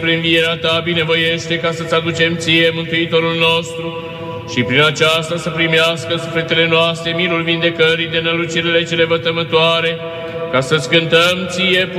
prin învierea ta binevoiește ca să-ți aducem ție, Mântuitorul nostru, și prin aceasta să primească sufletele noastre mirul vindecării de nălucirile cele vătămătoare, ca să-ți cântăm ție